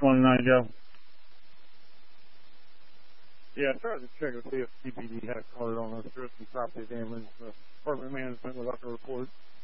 29, Joe. Yeah, I tried to check to see if CPD had a card on us for some property damage. Apartment management would like to report.